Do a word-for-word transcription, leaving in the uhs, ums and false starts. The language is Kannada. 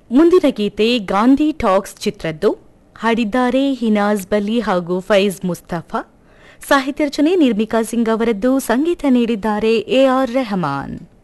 ಮುಂದಿನ ಗೀತೆ ಗಾಂಧಿ ಟಾಕ್ಸ್ ಚಿತ್ರದ್ದು. ಹಾಡಿದ್ದಾರೆ ಹಿನಾಜ್ ಬಲಿ ಹಾಗೂ ಫೈಜ್ ಮುಸ್ತಫಾ. ಸಾಹಿತ್ಯ ರಚನೆ ನಿರ್ಮಿಕಾ ಸಿಂಗ್ ಅವರದ್ದು. ಸಂಗೀತ ನೀಡಿದ್ದಾರೆ ಎ ಆರ್ ರೆಹಮಾನ್.